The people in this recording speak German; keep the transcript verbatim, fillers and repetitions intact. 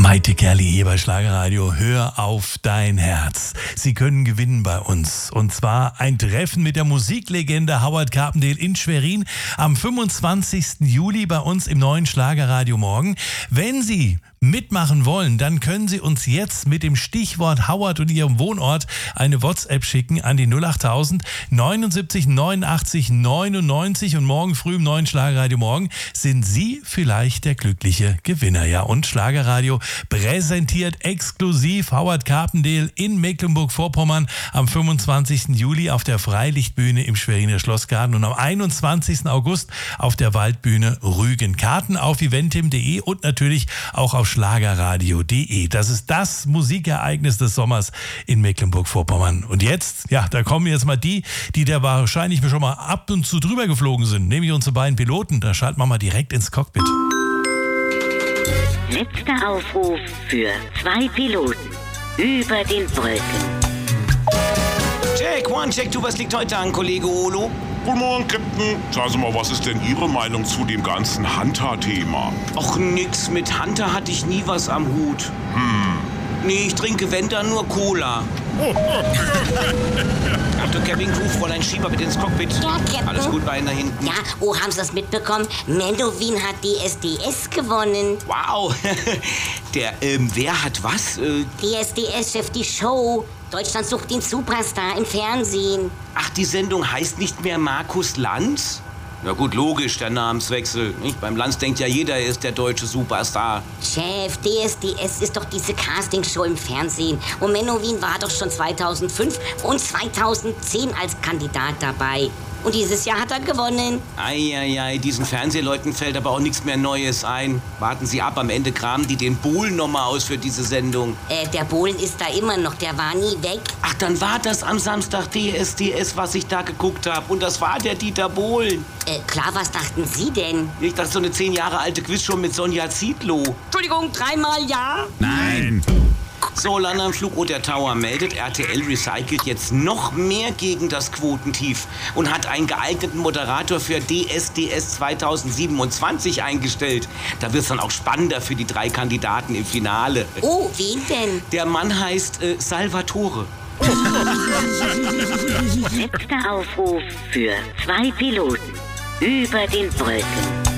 Maite Kerli hier bei Schlagerradio. Hör auf dein Herz. Sie können gewinnen bei uns. Und zwar ein Treffen mit der Musiklegende Howard Carpendale in Schwerin am fünfundzwanzigsten Juli bei uns im neuen Schlagerradio Morgen. Wenn Sie mitmachen wollen, dann können Sie uns jetzt mit dem Stichwort Howard und Ihrem Wohnort eine WhatsApp schicken an die null achttausend neunundsiebzig neunundachtzig neunundneunzig und morgen früh im neuen Schlagerradio Morgen sind Sie vielleicht der glückliche Gewinner. Ja, und Schlagerradio präsentiert exklusiv Howard Carpendale in Mecklenburg-Vorpommern am fünfundzwanzigsten Juli auf der Freilichtbühne im Schweriner Schlossgarten und am einundzwanzigsten August auf der Waldbühne Rügen. Karten auf eventim punkt de und natürlich auch auf schlagerradio punkt de. Das ist das Musikereignis des Sommers in Mecklenburg-Vorpommern. Und jetzt, ja, da kommen jetzt mal die, die da wahrscheinlich schon mal ab und zu drüber geflogen sind, nämlich unsere beiden Piloten. Da schalten wir mal direkt ins Cockpit. Letzter Aufruf für zwei Piloten über den Brücken. Check, one, check, two, was liegt heute an, Kollege Olo? Guten Morgen, Captain. Sagen Sie mal, was ist denn Ihre Meinung zu dem ganzen Hunter-Thema? Och, nix, mit Hunter hatte ich nie was am Hut. Hm. Nee, ich trinke, wenn dann, nur Cola. Doktor Kevin Crew, Fräulein Schieber, bitte ins Cockpit. Ja, Captain. Alles gut bei Ihnen da hinten? Ja, oh, haben Sie das mitbekommen? Menowin hat D S D S gewonnen. Wow. Der, ähm, wer hat was? Äh, D S D S-Chef, die Show. Deutschland sucht den Superstar im Fernsehen. Ach, die Sendung heißt nicht mehr Markus Lanz? Na gut, logisch, der Namenswechsel. Nicht? Beim Lanz denkt ja jeder, er ist der deutsche Superstar. Chef, D S D S ist doch diese Castingshow im Fernsehen. Und Menowin war doch schon zweitausendfünf und zweitausendzehn als Kandidat dabei. Und dieses Jahr hat er gewonnen. Eieiei, diesen Fernsehleuten fällt aber auch nichts mehr Neues ein. Warten Sie ab, am Ende kramen die den Bohlen nochmal aus für diese Sendung. Äh, der Bohlen ist da immer noch, der war nie weg. Ach, dann war das am Samstag D S D S, was ich da geguckt habe. Und das war der Dieter Bohlen. Äh, klar, was dachten Sie denn? Ich dachte, so eine zehn Jahre alte Quizshow mit Sonja Zietlow. Entschuldigung, dreimal ja? Nein. So, Lande am Flug, der Tower meldet, R T L recycelt jetzt noch mehr gegen das Quotentief und hat einen geeigneten Moderator für D S D S zweitausendsiebenundzwanzig eingestellt. Da wird es dann auch spannender für die drei Kandidaten im Finale. Oh, wen denn? Der Mann heißt äh, Salvatore. Letzter Aufruf für zwei Piloten über den Brücken.